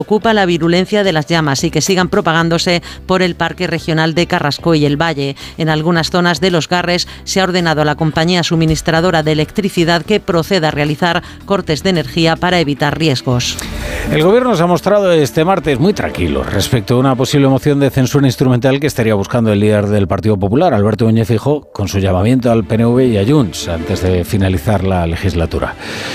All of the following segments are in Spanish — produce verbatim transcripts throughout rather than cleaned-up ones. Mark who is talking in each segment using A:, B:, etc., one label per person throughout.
A: Ocupa la virulencia de las llamas y que sigan propagándose por el Parque Regional de Carrasco y el Valle. En algunas zonas de Los Garres se ha ordenado a la compañía suministradora de electricidad que proceda a realizar cortes de energía para evitar riesgos.
B: El Gobierno se ha mostrado este martes muy tranquilo respecto a una posible moción de censura instrumental que estaría buscando el líder del Partido Popular, Alberto Núñez Feijóo, con su llamamiento al P N V y a Junts antes de finalizar la legislatura.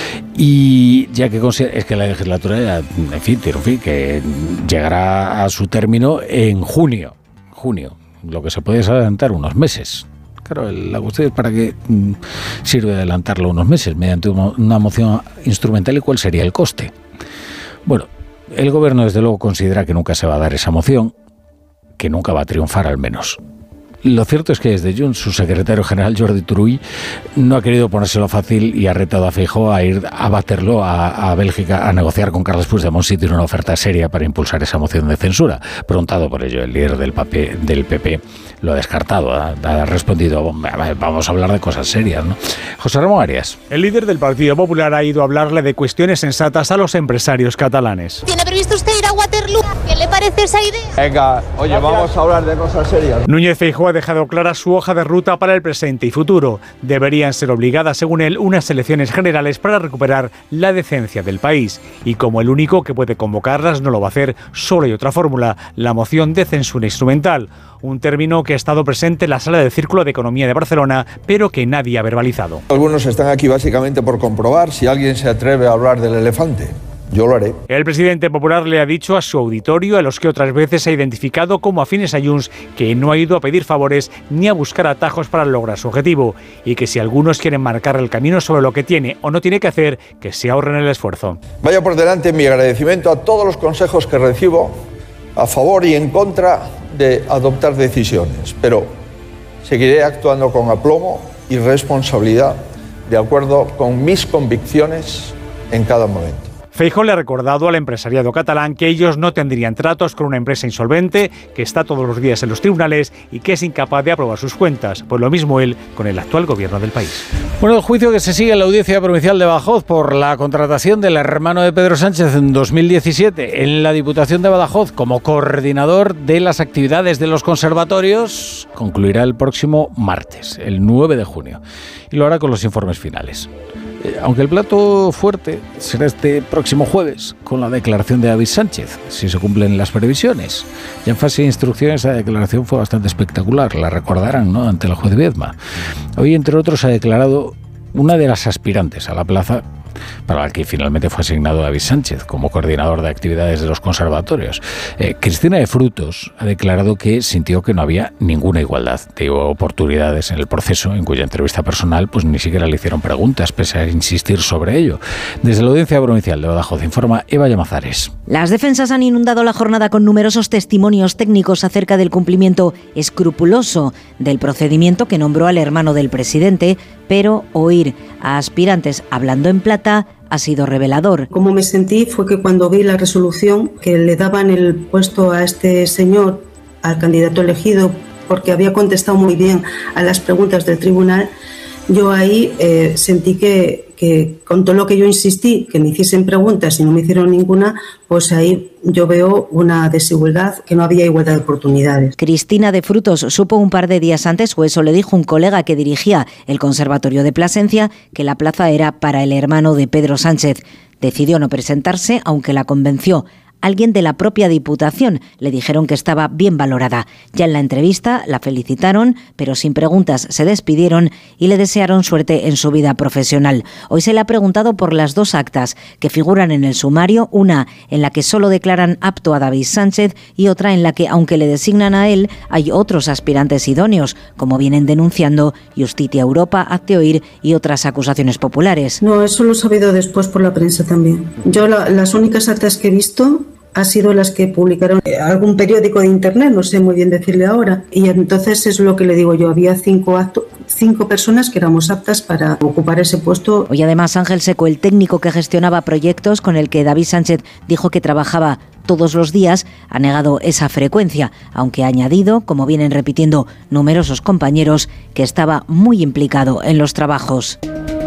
B: Y ya que es que la legislatura, ya, en fin, tiene un fin, que llegará a su término en junio, junio, lo que se puede es adelantar unos meses. Claro, la cuestión es para qué mm, sirve adelantarlo unos meses mediante una, una moción instrumental y cuál sería el coste. Bueno, el Gobierno desde luego considera que nunca se va a dar esa moción, que nunca va a triunfar al menos. Lo cierto es que desde Junts, su secretario general Jordi Turull no ha querido ponérselo fácil y ha retado a Feijóo a ir a Waterloo, a, a Bélgica, a negociar con Carles Puigdemont si tiene una oferta seria para impulsar esa moción de censura. Preguntado por ello, el líder del, papel, del P P lo ha descartado, ha, ha respondido, vamos a hablar de cosas serias, ¿no? José Ramón Arias.
C: El líder del Partido Popular ha ido a hablarle de cuestiones sensatas a los empresarios catalanes.
D: ¿Tiene previsto usted ir a Waterloo? ¿Qué le parece esa idea?
E: Venga, oye, Gracias. Vamos a hablar de cosas serias.
C: Núñez Feijóo ha dejado clara su hoja de ruta para el presente y futuro. Deberían ser obligadas, según él, unas elecciones generales para recuperar la decencia del país. Y como el único que puede convocarlas no lo va a hacer, solo hay otra fórmula, la moción de censura instrumental. Un término que ha estado presente en la Sala del Círculo de Economía de Barcelona, pero que nadie ha verbalizado.
E: Algunos están aquí básicamente por comprobar si alguien se atreve a hablar del elefante. Yo lo haré.
C: El presidente popular le ha dicho a su auditorio, a los que otras veces ha identificado como afines a Junts, que no ha ido a pedir favores ni a buscar atajos para lograr su objetivo, y que si algunos quieren marcar el camino sobre lo que tiene o no tiene que hacer, que se ahorren el esfuerzo.
E: Vaya por delante mi agradecimiento a todos los consejos que recibo a favor y en contra de adoptar decisiones, pero seguiré actuando con aplomo y responsabilidad de acuerdo con mis convicciones en cada momento.
C: Feijóo le ha recordado al empresariado catalán que ellos no tendrían tratos con una empresa insolvente, que está todos los días en los tribunales y que es incapaz de aprobar sus cuentas. Pues lo mismo él con el actual gobierno del país.
B: Bueno, el juicio que se sigue en la Audiencia Provincial de Badajoz por la contratación del hermano de Pedro Sánchez en dos mil diecisiete en la Diputación de Badajoz como coordinador de las actividades de los conservatorios concluirá el próximo martes, el nueve de junio, y lo hará con los informes finales. Aunque el plato fuerte será este próximo jueves con la declaración de David Sánchez, si se cumplen las previsiones. Ya en fase de instrucción esa declaración fue bastante espectacular, la recordarán, ¿no?, ante el juez Viedma. Hoy, entre otros, ha declarado una de las aspirantes a la plaza para la que finalmente fue asignado David Sánchez como coordinador de actividades de los conservatorios. Eh, Cristina de Frutos ha declarado que sintió que no había ninguna igualdad de oportunidades en el proceso, en cuya entrevista personal pues ni siquiera le hicieron preguntas, pese a insistir sobre ello. Desde la Audiencia Provincial de Badajoz informa Eva Llamazares.
F: Las defensas han inundado la jornada con numerosos testimonios técnicos acerca del cumplimiento escrupuloso del procedimiento que nombró al hermano del presidente, pero oír a aspirantes hablando en plata ha sido revelador.
G: Como me sentí fue que cuando vi la resolución que le daban el puesto a este señor, al candidato elegido, porque había contestado muy bien a las preguntas del tribunal, yo ahí eh, sentí que, que con todo lo que yo insistí, que me hiciesen preguntas y no me hicieron ninguna, pues ahí yo veo una desigualdad, que no había igualdad de oportunidades.
F: Cristina de Frutos supo un par de días antes, o eso le dijo un colega que dirigía el Conservatorio de Plasencia, que la plaza era para el hermano de Pedro Sánchez. Decidió no presentarse, aunque la convenció alguien de la propia Diputación. Le dijeron que estaba bien valorada. Ya en la entrevista la felicitaron, pero sin preguntas se despidieron y le desearon suerte en su vida profesional. Hoy se le ha preguntado por las dos actas que figuran en el sumario, una en la que solo declaran apto a David Sánchez y otra en la que, aunque le designan a él, hay otros aspirantes idóneos, como vienen denunciando Justitia Europa, Hazte Oír y otras acusaciones populares.
G: No, eso lo he sabido después por la prensa también. Yo la, las únicas actas que he visto han sido las que publicaron algún periódico de internet, no sé muy bien decirle ahora, y entonces es lo que le digo yo, había cinco actos, cinco personas que éramos aptas para ocupar ese puesto.
F: Hoy además Ángel Seco, el técnico que gestionaba proyectos con el que David Sánchez dijo que trabajaba todos los días, ha negado esa frecuencia, aunque ha añadido, como vienen repitiendo numerosos compañeros, que estaba muy implicado en los trabajos.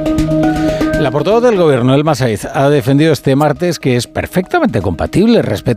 B: La portavoz del Gobierno, Elma Saiz, ha defendido este martes que es perfectamente compatible respetar